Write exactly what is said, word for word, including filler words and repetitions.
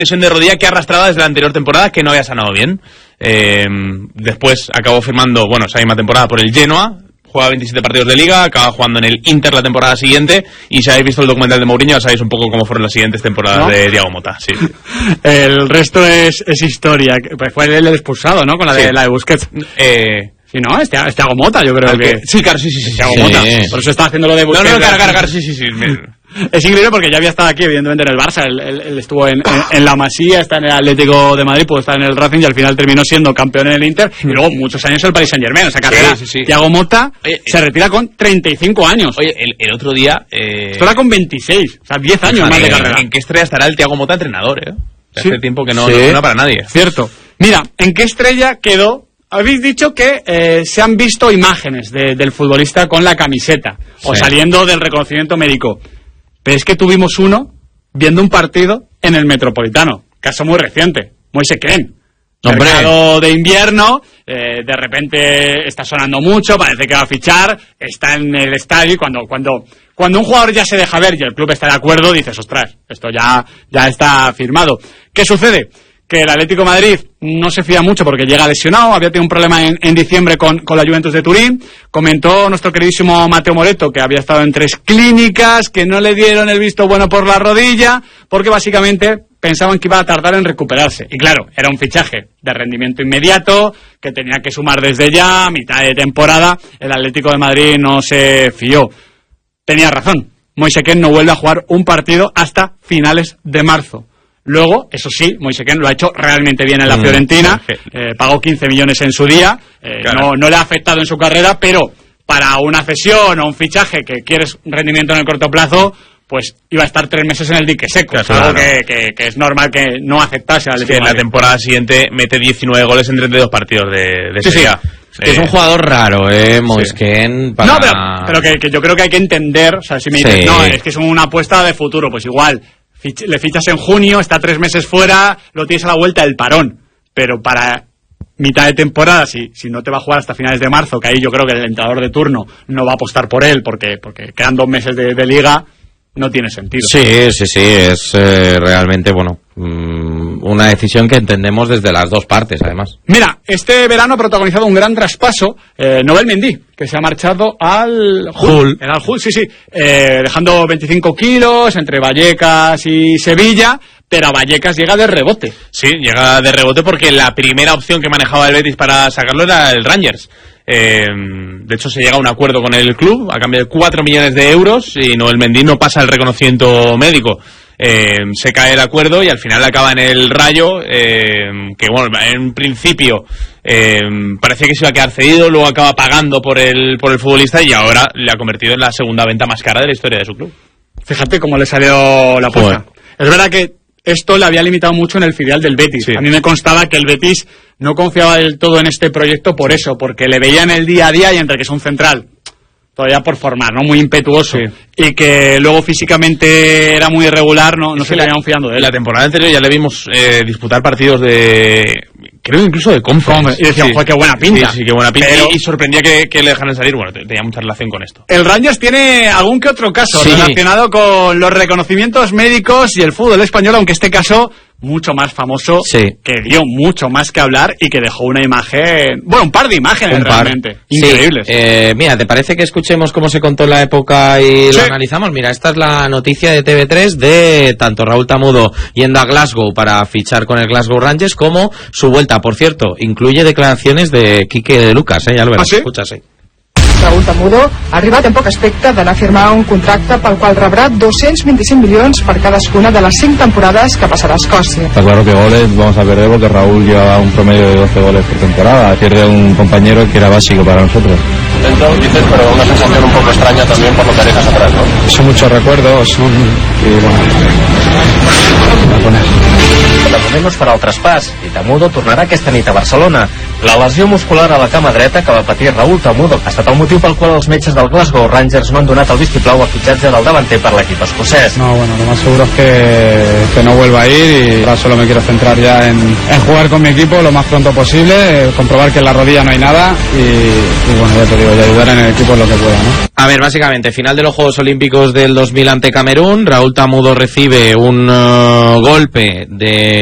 lesión de rodilla que arrastraba desde la anterior temporada, que no había sanado bien. Eh, después acabó firmando, bueno, esa misma temporada por el Genoa. Juega veintisiete partidos de Liga, acaba jugando en el Inter la temporada siguiente, y si habéis visto el documental de Mourinho ya sabéis un poco cómo fueron las siguientes temporadas, ¿no?, de Thiago Motta. Sí. El resto es, es historia. Pues fue el expulsado, ¿no? Con la de, sí. la de Busquets. Eh... Sí, no, es Thiago Motta, yo creo que... Sí, claro, sí, sí, sí. Thiago sí. Motta. Por eso está haciendo lo de Busquets. No, no, claro, claro, claro, sí, sí, sí. Es increíble porque ya había estado aquí, evidentemente, en el Barça. Él, él, él estuvo en, en, en la Masía, está en el Atlético de Madrid, pudo estar en el Racing y al final terminó siendo campeón en el Inter. Y luego muchos años en el Paris Saint-Germain, esa carrera. Sí, sí, sí. Thiago Motta Oye, se retira con treinta y cinco años. Oye, el, el otro día... Eh... Esto era con veintiséis, o sea, diez años más de carrera. ¿En qué estrella estará el Thiago Motta entrenador, eh? Sí. Hace tiempo que no, Sí. no suena para nadie. Cierto. Mira, ¿en qué estrella quedó? Habéis dicho que eh, se han visto imágenes de, del futbolista con la camiseta, sí, o saliendo del reconocimiento médico. Pero es que tuvimos uno viendo un partido en el Metropolitano, caso muy reciente, Moise Kean. Mercado de invierno, eh, de repente está sonando mucho, parece que va a fichar, está en el estadio y cuando, cuando, cuando un jugador ya se deja ver y el club está de acuerdo, dices, ostras, esto ya, ya está firmado. ¿Qué sucede? Que el Atlético de Madrid no se fía mucho porque llega lesionado, había tenido un problema en, en diciembre con, con la Juventus de Turín. Comentó nuestro queridísimo Mateo Moretto que había estado en tres clínicas, que no le dieron el visto bueno por la rodilla, porque básicamente pensaban que iba a tardar en recuperarse. Y claro, era un fichaje de rendimiento inmediato, que tenía que sumar desde ya, mitad de temporada. El Atlético de Madrid no se fió. Tenía razón, Moise Kean no vuelve a jugar un partido hasta finales de marzo. Luego, eso sí, Moise Kean lo ha hecho realmente bien en la mm, Fiorentina, eh, pagó quince millones en su día, eh, claro. no, no le ha afectado en su carrera, pero para una cesión o un fichaje que quieres rendimiento en el corto plazo, pues iba a estar tres meses en el dique seco, claro, algo claro. Que, que, que es normal que no aceptase. Es que en la temporada siguiente mete diecinueve goles en treinta y dos partidos de, de sí, Serie A. Sí. Es que eh, es un jugador raro, ¿eh? Moise Kean. Sí. Para... No, pero, pero que, que yo creo que hay que entender, o sea, si me dices, sí. no, es que es una apuesta de futuro, pues igual... Le fichas en junio, está tres meses fuera, lo tienes a la vuelta del parón. Pero para mitad de temporada, si, si no te va a jugar hasta finales de marzo, que ahí yo creo que el entrenador de turno no va a apostar por él, porque, porque quedan dos meses de, de liga, no tiene sentido. Sí, sí, sí, es eh, realmente, bueno, mmm, una decisión que entendemos desde las dos partes, además. Mira, este verano ha protagonizado un gran traspaso, eh, Nobel Mendy, que se ha marchado al Hull. Era al Hull, sí, sí, eh, dejando veinticinco kilos entre Vallecas y Sevilla, pero a Vallecas llega de rebote. Sí, llega de rebote porque la primera opción que manejaba el Betis para sacarlo era el Rangers. Eh, de hecho se llega a un acuerdo con el club a cambio de cuatro millones de euros y Nobel Mendy no pasa el reconocimiento médico. Eh, se cae el acuerdo y al final acaba en el Rayo, eh, que bueno, en principio eh, parecía que se iba a quedar cedido, luego acaba pagando por el, por el futbolista y ahora le ha convertido en la segunda venta más cara de la historia de su club. Fíjate cómo le salió la apuesta. Es verdad que esto le había limitado mucho en el filial del Betis. Sí. A mí me constaba que el Betis no confiaba del todo en este proyecto por eso, porque le veía en el día a día y entre que es un central todavía por formar, ¿no? Muy impetuoso, sí. Y que luego físicamente era muy irregular, no, no se le habían fiando de él. La temporada anterior ya le vimos eh, disputar partidos de... creo incluso de Conference. Y decíamos, sí. Qué buena pinta. Sí, sí, qué buena pinta. Pero... Y, y sorprendía que, que le dejaran salir. Bueno, tenía mucha relación con esto. El Rangers tiene algún que otro caso sí. relacionado con los reconocimientos médicos y el fútbol español, aunque este caso mucho más famoso, sí. que dio mucho más que hablar y que dejó una imagen, bueno, un par de imágenes un realmente par. Increíbles. Sí. Eh, mira, ¿te parece que escuchemos cómo se contó en la época y sí. lo analizamos? Mira, esta es la noticia de T V tres de tanto Raúl Tamudo yendo a Glasgow para fichar con el Glasgow Rangers como su vuelta. Por cierto, incluye declaraciones de Quique de Lucas, ¿eh? Ya lo verás, ¿Ah, sí? Escucha, sí. Raúl Tamudo ha arribat en poc aspecte d'anar a firmar un contracte pel qual rebrà doscientos veinticinco milions per cadascuna de les cinc temporades que passarà a Escòcia. Está claro que goles vamos a perder porque Raúl lleva un promedio de doce goles por temporada. Pierde un compañero que era básico para nosotros. Dentro dices, pero una sensación un poco extraña también por lo que dejas atrás, ¿no? Son muchos recuerdos, son... Y bueno... menos per al traspàs i Tamudo tornarà aquesta nit a Barcelona. La lesió muscular a la cama dreta que va patir Raúl Tamudo ha estat el motiu pel qual els metges del Glasgow Rangers no han donat el vistiplau al fitxatge del davanter per l'equip escocès. No, bueno, lo más seguro es que, que no vuelva a ir y ahora solo me quiero centrar ya en, en jugar con mi equipo lo más pronto posible, eh, comprobar que en la rodilla no hay nada y, y bueno, ya te digo, y ayudar en el equipo en lo que pueda, ¿no? A ver, básicamente, final de los Juegos Olímpicos del dos mil ante Camerún, Raúl Tamudo recibe un uh, golpe de